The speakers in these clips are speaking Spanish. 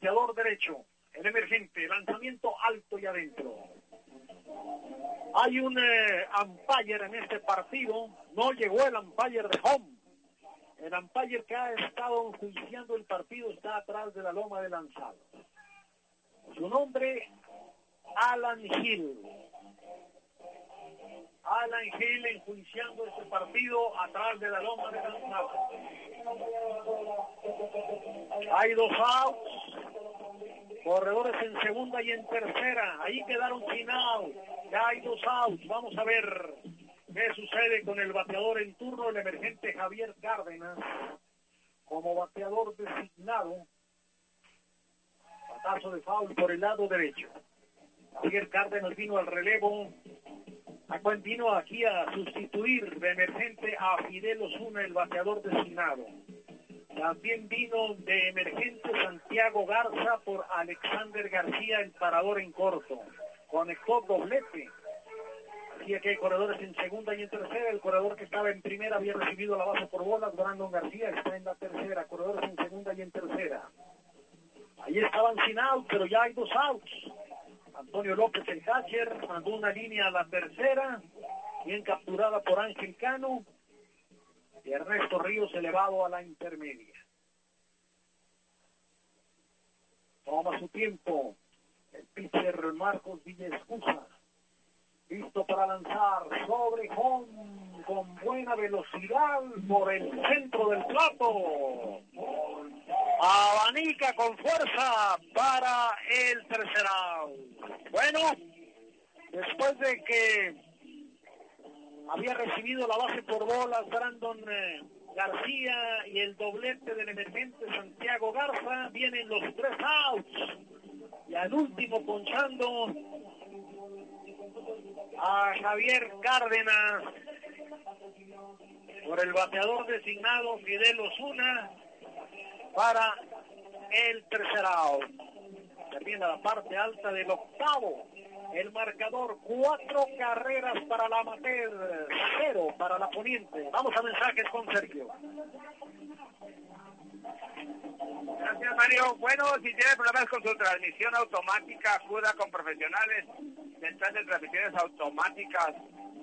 bateador derecho, el emergente, lanzamiento alto y adentro. Hay un umpire en este partido, no llegó el umpire de home. El umpire que ha estado enjuiciando el partido está atrás de la loma de lanzado. Su nombre, Alan Hill. Alan Hill enjuiciando este partido atrás de la loma de lanzado. Hay 2 outs. Corredores en segunda y en tercera. Ahí quedaron sin out. Ya hay 2 outs. Vamos a ver qué sucede con el bateador en turno, el emergente Javier Cárdenas, como bateador designado. Batazo de foul por el lado derecho. Javier Cárdenas vino al relevo. Vino aquí a sustituir de emergente a Fidel Osuna, el bateador designado. También vino de emergente Santiago Garza por Alexander García, el parador en corto. Conectó doblete. Así que hay corredores en segunda y en tercera. El corredor que estaba en primera había recibido la base por bolas. Brandon García está en la tercera. Corredores en segunda y en tercera. Ahí estaban sin out, pero ya hay 2 outs. Antonio López, el catcher, mandó una línea a la tercera, bien capturada por Ángel Cano, y Ernesto Ríos elevado a la intermedia. Toma su tiempo el pitcher Marcos Villescusa, listo para lanzar sobre home con buena velocidad por el centro del plato. Abanica con fuerza para el tercer out. Bueno, después de que había recibido la base por bolas Brandon García y el doblete del emergente Santiago Garza, vienen los 3 outs. Y al último ponchando a Javier Cárdenas por el bateador designado Fidel Osuna para el tercer out. Termina la parte alta del octavo. El marcador, 4 carreras para la amateur, 0 para la poniente. Vamos a mensajes con Sergio. Gracias, Mario. Bueno, si tiene problemas con su transmisión automática, acuda con profesionales. Central de transmisiones automáticas.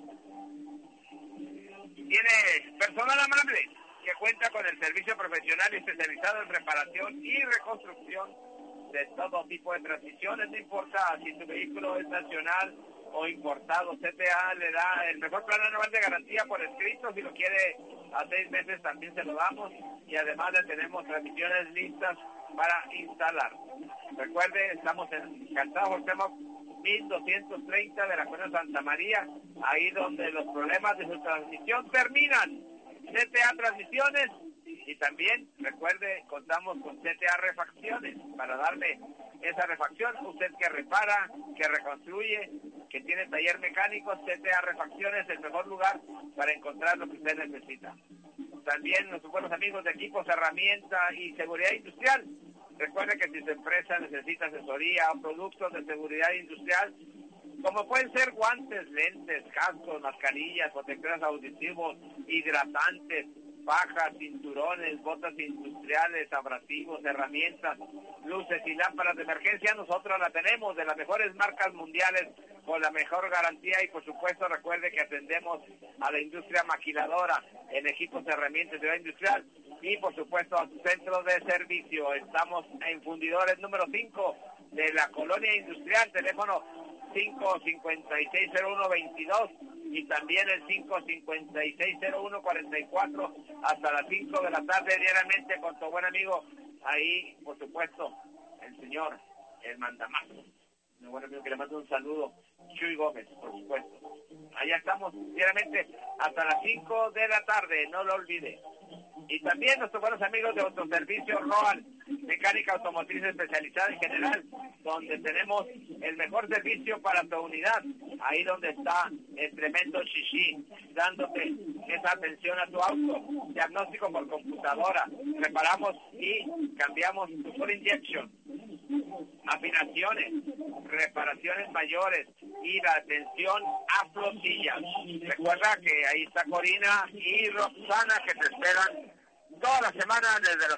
Tiene personal amable que cuenta con el servicio profesional y especializado en reparación y reconstrucción de todo tipo de transmisiones. No importa si tu vehículo es nacional o importado, CTA le da el mejor plan anual de garantía por escrito. Si lo quiere a 6 meses también se lo damos, y además le tenemos transmisiones listas para instalar. Recuerde, estamos en Calzada Cuauhtémoc 1230 de la Colonia Santa María, ahí donde los problemas de su transmisión terminan. CTA Transmisiones. Y también, recuerde, contamos con CTA Refacciones para darle esa refacción. Usted que repara, que reconstruye, que tiene taller mecánico, CTA Refacciones es el mejor lugar para encontrar lo que usted necesita. También nuestros buenos amigos de Equipos, Herramienta y Seguridad Industrial. Recuerde que si su empresa necesita asesoría o productos de seguridad industrial, como pueden ser guantes, lentes, cascos, mascarillas, protectores auditivos, hidratantes, fajas, cinturones, botas industriales, abrasivos, herramientas, luces y lámparas de emergencia, nosotros la tenemos de las mejores marcas mundiales con la mejor garantía. Y por supuesto recuerde que atendemos a la industria maquiladora en Equipos, Herramientas y Seguridad Industrial, y por supuesto a su centro de servicio. Estamos en Fundidores número 5 de la Colonia Industrial, teléfono 5560122 y también el 5560144 hasta las 5 de la tarde diariamente con tu buen amigo ahí, por supuesto, el señor, el mandamazo, mi buen amigo que le mando un saludo, Chuy Gómez, por supuesto. Allá estamos diariamente hasta las 5 de la tarde, no lo olvide. Y también nuestros buenos amigos de Autoservicio Roal, mecánica automotriz especializada en general, donde tenemos el mejor servicio para tu unidad, ahí donde está el tremendo Shishi, dándote esa atención a tu auto, diagnóstico por computadora, reparamos y cambiamos tu full injection, afinaciones, reparaciones mayores y la atención a flotillas. Recuerda que ahí está Corina y Roxana que te esperan toda la semana desde las